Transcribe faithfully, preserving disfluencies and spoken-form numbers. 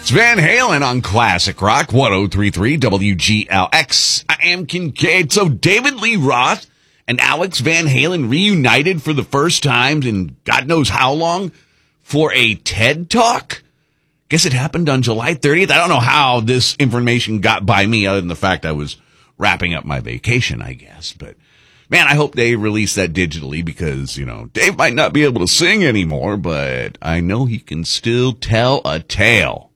It's Van Halen on Classic Rock one oh three point three W G L X. I am Kincaid. So David Lee Roth and Alex Van Halen reunited for the first time in God knows how long for a TED Talk. Guess it happened on July thirtieth. I don't know how this information got by me other than the fact I was wrapping up my vacation, I guess. But, man, I hope they release that digitally because, you know, Dave might not be able to sing anymore, but I know he can still tell a tale.